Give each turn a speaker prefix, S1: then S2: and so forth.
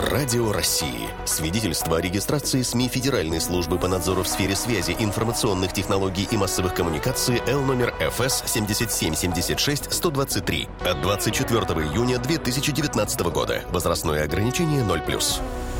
S1: Радио России. Свидетельство о регистрации СМИ Федеральной службы по надзору в сфере связи, информационных технологий и массовых коммуникаций Л номер ФС 7776-123 от 24 июня 2019 года. Возрастное ограничение 0+.